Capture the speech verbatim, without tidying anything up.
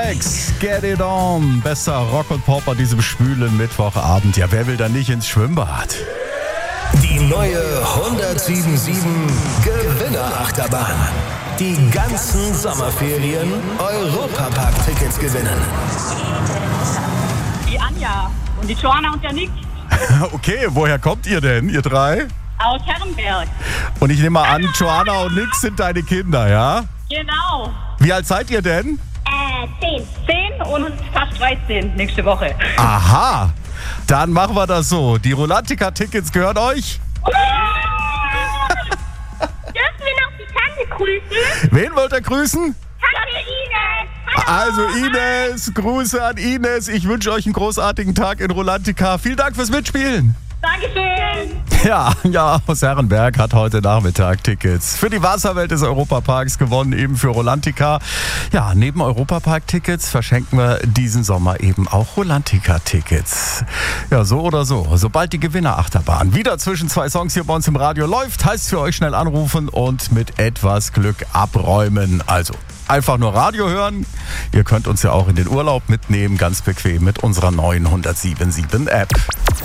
Alex, Get It On. Besser Rock und Pop an diesem schwülen Mittwochabend. Ja, wer will da nicht ins Schwimmbad? Die neue hundertsieben Komma sieben Gewinnerachterbahn. Die ganzen Sommerferien Europapark-Tickets gewinnen. Die Anja und die Joanna und der Nick Okay, woher kommt ihr denn, ihr drei? aus Herrenberg. Und ich nehme mal an, Joanna und Nick sind deine Kinder, ja? Genau. Wie alt seid ihr denn? Äh, zehn. Zehn und fast dreizehn nächste Woche. Aha, dann machen wir das so. Die Rolantica-Tickets gehören euch. Dürfen wir noch die Tante grüßen? Wen wollt ihr grüßen? Tante Ines. Also Ines, Grüße an Ines. Ich wünsche euch einen großartigen Tag in Rolantica. Vielen Dank fürs Mitspielen. Dankeschön. Ja, ja, aus Herrenberg hat heute Nachmittag Tickets für die Wasserwelt des Europaparks gewonnen, eben für Rolantica. Ja, neben Europapark-Tickets verschenken wir diesen Sommer eben auch Rolantica-Tickets. Ja, so oder so. Sobald die Gewinnerachterbahn wieder zwischen zwei Songs hier bei uns im Radio läuft, heißt für euch schnell anrufen und mit etwas Glück abräumen. Also einfach nur Radio hören. Ihr könnt uns ja auch in den Urlaub mitnehmen, ganz bequem mit unserer neuen hundertsieben Komma sieben App.